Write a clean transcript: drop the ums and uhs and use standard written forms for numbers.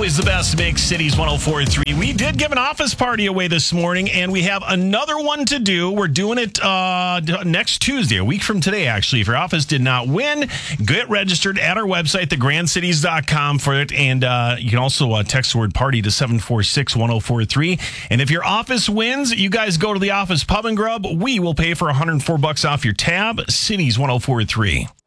Always the best mix, Cities 104.3. We did give an office party away this morning, and we have another one to do. We're doing it next Tuesday, a week from today, actually. If your office did not win, get registered at our website, thegrandcities.com for it. And you can also text the word party to 746-1043. And if your office wins, you guys go to the office pub and grub. We will pay for $104 off your tab. Cities 104.3.